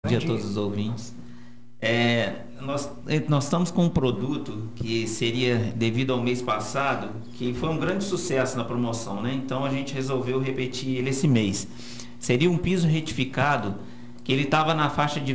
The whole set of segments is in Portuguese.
Bom dia a todos os ouvintes. Nós estamos com um produto que seria devido ao mês passado, que foi um grande sucesso na promoção, né? Então a gente resolveu repetir ele esse mês. Seria um piso retificado que ele estava na faixa de R$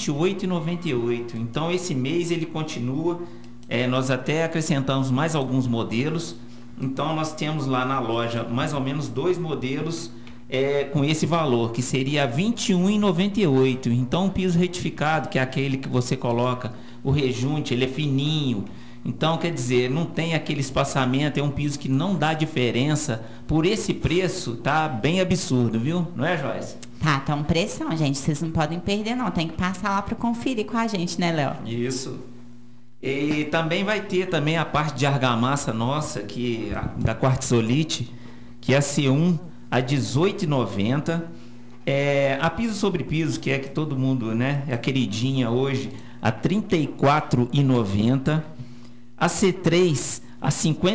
28,98. Então esse mês ele continua. Nós até acrescentamos mais alguns modelos. Então nós temos lá na loja mais ou menos dois modelos com esse valor, que seria R$ 21,98. Então, um piso retificado, que é aquele que você coloca o rejunte, ele é fininho. Então, quer dizer, não tem aquele espaçamento, é um piso que não dá diferença. Por esse preço, tá bem absurdo, viu? Não é, Joyce? Tá um pressão, gente. Vocês não podem perder, não. Tem que passar lá para conferir com a gente, né, Léo? Isso. E também vai ter também a parte de argamassa nossa, da Quartzolite, que é a C1, a R$ 18,90. A piso sobre piso, que é que todo mundo, né, é a queridinha hoje, a R$ 34,90. A C3, a R$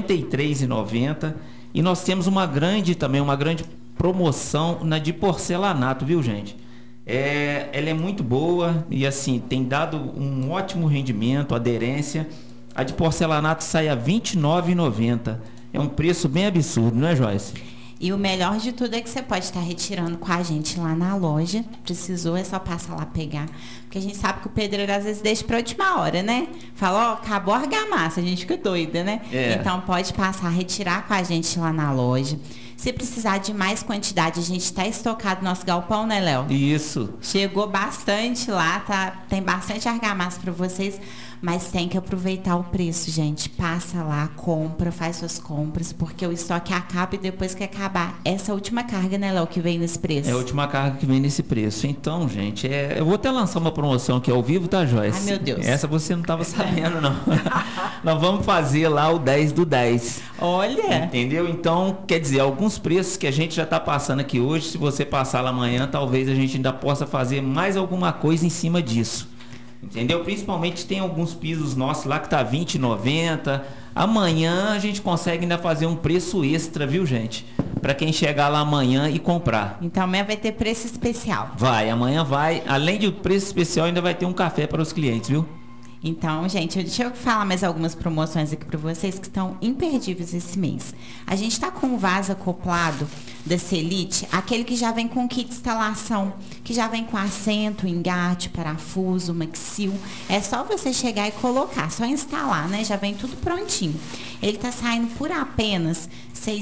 53,90. E nós temos uma grande promoção na de porcelanato, viu, gente? Ela é muito boa e assim, tem dado um ótimo rendimento, aderência. A de porcelanato sai a R$ 29,90. É um preço bem absurdo, não é, Joyce? E o melhor de tudo é que você pode estar retirando com a gente lá na loja. Precisou, é só passar lá pegar. Porque a gente sabe que o pedreiro às vezes deixa para última hora, né? Fala, acabou a argamassa, a gente fica doida, né? Então pode passar, retirar com a gente lá na loja. Se precisar de mais quantidade, a gente está estocado no nosso galpão, né, Léo? Isso. Chegou bastante lá, tem bastante argamassa para vocês, mas tem que aproveitar o preço, gente. Passa lá, compra, faz suas compras, porque o estoque acaba e depois que acabar. Essa é a última carga, né, Léo, que vem nesse preço? É a última carga que vem nesse preço. Então, gente, eu vou até lançar uma promoção aqui ao vivo, tá, Joyce? Ai, meu Deus. Essa você não estava sabendo, não. Nós vamos fazer lá o 10 do 10. Olha! Entendeu? Então, quer dizer, alguns preços que a gente já está passando aqui hoje, se você passar lá amanhã, talvez a gente ainda possa fazer mais alguma coisa em cima disso. Entendeu? Principalmente tem alguns pisos nossos lá que tá R$ 20,90. Amanhã a gente consegue ainda fazer um preço extra, viu, gente? Para quem chegar lá amanhã e comprar. Então amanhã vai ter preço especial. Amanhã vai. Além do preço especial, ainda vai ter um café para os clientes, viu? Então, gente, deixa eu falar mais algumas promoções aqui para vocês que estão imperdíveis esse mês. A gente está com o vaso acoplado da Celite, aquele que já vem com kit de instalação, que já vem com assento, engate, parafuso, maxil. É só você chegar e colocar, só instalar, né? Já vem tudo prontinho. Ele está saindo por apenas R$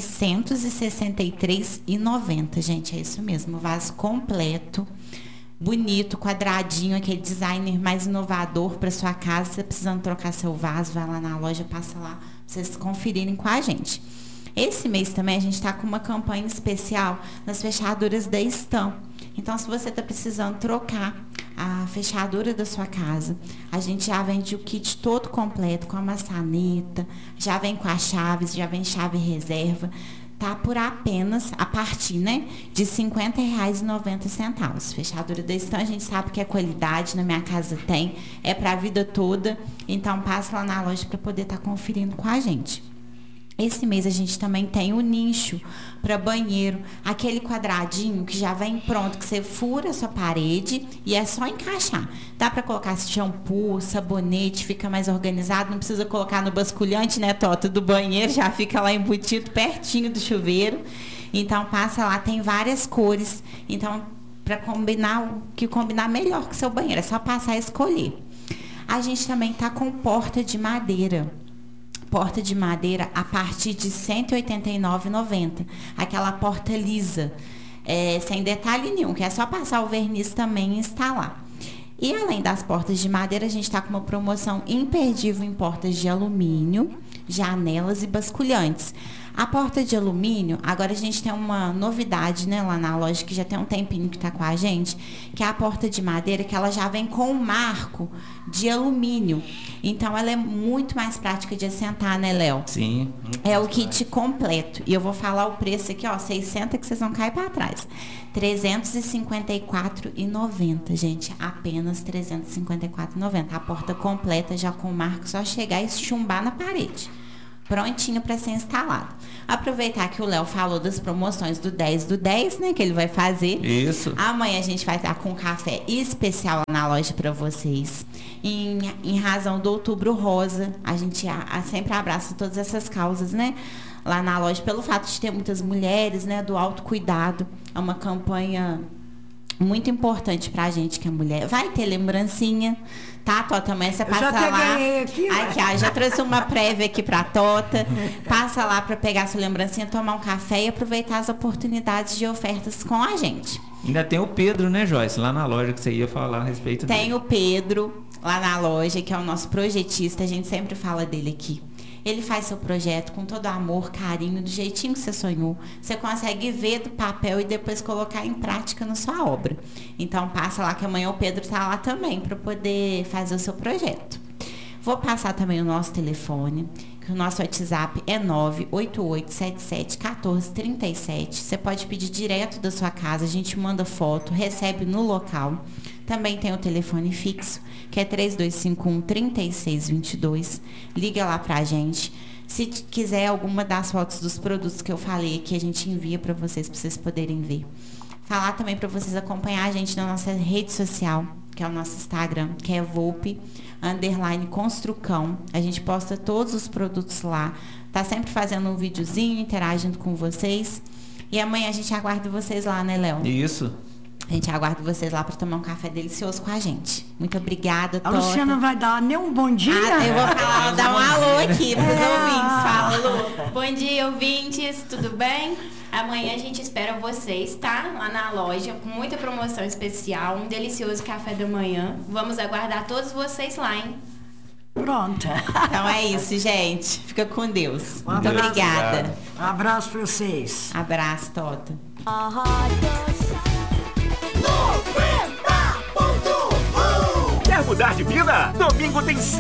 663,90, gente. É isso mesmo, o vaso completo. Bonito, quadradinho, aquele designer mais inovador para sua casa. Você precisando trocar seu vaso, vai lá na loja, passa lá, pra vocês conferirem com a gente. Esse mês também a gente está com uma campanha especial nas fechaduras da Stam. Então, se você está precisando trocar a fechadura da sua casa, a gente já vende o kit todo completo, com a maçaneta, já vem com as chaves, já vem chave reserva. Tá por apenas, a partir, né, de R$ 50,90. Fechadura da Stam, a gente sabe que é qualidade, na minha casa tem, é para a vida toda. Então, passa lá na loja para poder estar conferindo com a gente. Esse mês a gente também tem o nicho para banheiro, aquele quadradinho que já vem pronto, que você fura a sua parede e é só encaixar. Dá para colocar shampoo, sabonete, fica mais organizado, não precisa colocar no basculhante, né, Tota, do banheiro, já fica lá embutido pertinho do chuveiro. Então passa lá, tem várias cores. Então, para combinar o que combinar melhor com o seu banheiro, é só passar e escolher. A gente também tá com porta de madeira. Porta de madeira a partir de R$ 189,90. Aquela porta lisa, sem detalhe nenhum, que é só passar o verniz também e instalar. E além das portas de madeira, a gente está com uma promoção imperdível em portas de alumínio, janelas e basculhantes. A porta de alumínio, agora a gente tem uma novidade, né, lá na loja, que já tem um tempinho que está com a gente, que é a porta de madeira, que ela já vem com um marco de alumínio. Então, ela é muito mais prática de assentar, né, Léo? Sim. É o kit completo. E eu vou falar o preço aqui, ó, 600 que vocês vão cair para trás. R$ 354,90, gente. Apenas R$ 354,90. A porta completa já com o marco, só chegar e chumbar na parede. prontinho para ser instalado. Aproveitar que o Léo falou das promoções do 10 do 10, né, que ele vai fazer. Isso. Amanhã a gente vai estar com um café especial na loja para vocês. Em razão do Outubro Rosa, a gente sempre abraça todas essas causas, né? Lá na loja, pelo fato de ter muitas mulheres, né, do autocuidado. É uma campanha muito importante pra gente, que é mulher. Vai ter lembrancinha, tá, Tota? Amanhã você passa lá. Aqui, já trouxe uma prévia aqui pra Tota. Passa lá pra pegar sua lembrancinha, tomar um café e aproveitar as oportunidades de ofertas com a gente. Ainda tem o Pedro, né, Joyce? Lá na loja que você ia falar a respeito dele. Tem o Pedro lá na loja, que é o nosso projetista. A gente sempre fala dele aqui. Ele faz seu projeto com todo amor, carinho, do jeitinho que você sonhou. Você consegue ver do papel e depois colocar em prática na sua obra. Então passa lá que amanhã o Pedro está lá também para poder fazer o seu projeto. Vou passar também o nosso telefone, que o nosso WhatsApp é 988771437. Você pode pedir direto da sua casa, a gente manda foto, recebe no local. Também tem o telefone fixo, que é 3251-3622. Liga lá pra gente. Se quiser alguma das fotos dos produtos que eu falei, que a gente envia para vocês poderem ver. Falar também para vocês acompanhar a gente na nossa rede social, que é o nosso Instagram, que é Volpe_Construcão. A gente posta todos os produtos lá. Tá sempre fazendo um videozinho, interagindo com vocês. E amanhã a gente aguarda vocês lá, né, Léo? Isso. A gente aguarda vocês lá para tomar um café delicioso com a gente. Muito obrigada, Tota. A Luciana vai dar nem um bom dia? Eu vou falar, dar um alô aqui para os ouvintes. Fala, Lu. Bom dia, ouvintes. Tudo bem? Amanhã a gente espera vocês, tá? Lá na loja, com muita promoção especial, um delicioso café da manhã. Vamos aguardar todos vocês lá, hein? Pronto. Então é isso, gente. Fica com Deus. Um Muito abraço. obrigada. Um abraço para vocês. Abraço, Tota. Quer mudar de vida? Domingo tem